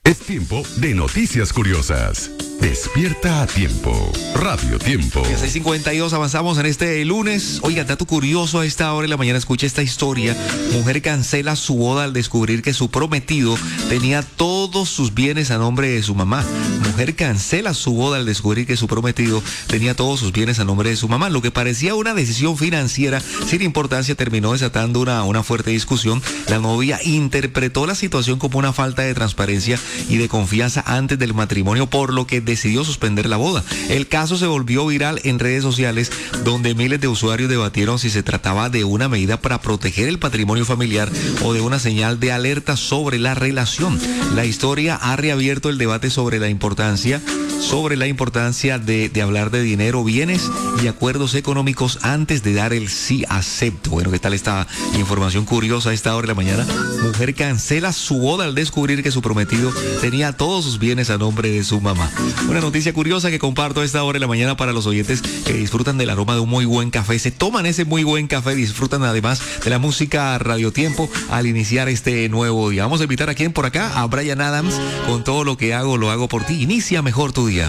Es tiempo de noticias curiosas. Despierta a tiempo. Radio Tiempo. 6:52, avanzamos en este lunes. Oiga, dato curioso, a esta hora de la mañana escucha esta historia. Mujer cancela su boda al descubrir que su prometido tenía todos sus bienes a nombre de su mamá. Mujer cancela su boda al descubrir que su prometido tenía todos sus bienes a nombre de su mamá. Lo que parecía una decisión financiera sin importancia terminó desatando una fuerte discusión. La novia interpretó la situación como una falta de transparencia y de confianza antes del matrimonio, por lo que decidió suspender la boda. El caso se volvió viral en redes sociales, donde miles de usuarios debatieron si se trataba de una medida para proteger el patrimonio familiar o de una señal de alerta sobre la relación. La historia ha reabierto el debate sobre la importancia de hablar de dinero, bienes y acuerdos económicos antes de dar el sí acepto. Bueno, ¿qué tal esta información curiosa a esta hora de la mañana? Mujer cancela su boda al descubrir que su prometido tenía todos sus bienes a nombre de su mamá. Una noticia curiosa que comparto a esta hora de la mañana para los oyentes que disfrutan del aroma de un muy buen café. Se toman ese muy buen café, disfrutan además de la música Radio Tiempo al iniciar este nuevo día. Vamos a invitar a quien por acá, a Bryan Adams, con todo lo que hago, lo hago por ti. Inicia mejor tu día.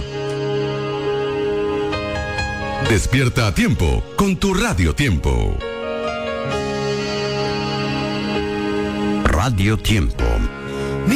Despierta a tiempo con tu Radio Tiempo. Radio Tiempo.